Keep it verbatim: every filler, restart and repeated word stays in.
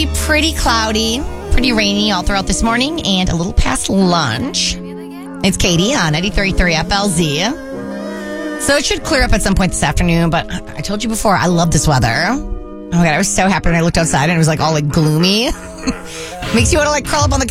be pretty cloudy, pretty rainy all throughout this morning and a little past lunch. It's Katie on ninety-three point three F L Z. So it should clear up at some point this afternoon, but I told you before, I love this weather. Oh my God, I was so happy when I looked outside and it was like all like gloomy. Makes you want to like curl up on the couch.